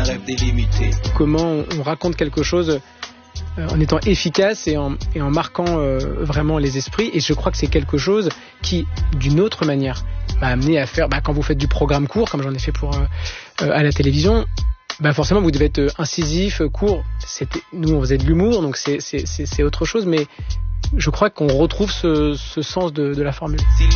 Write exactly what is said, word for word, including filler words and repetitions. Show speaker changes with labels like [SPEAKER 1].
[SPEAKER 1] rêve délimité.
[SPEAKER 2] Comment on raconte quelque chose en étant efficace et en, et en marquant euh, vraiment les esprits. Et je crois que c'est quelque chose qui, d'une autre manière, m'a amené à faire, bah, quand vous faites du programme court, comme j'en ai fait pour euh, euh, à la télévision, bah forcément vous devez être incisif, court. C'était, nous on faisait de l'humour, donc c'est, c'est, c'est, c'est autre chose, mais je crois qu'on retrouve ce, ce sens de, de la formule.
[SPEAKER 1] Si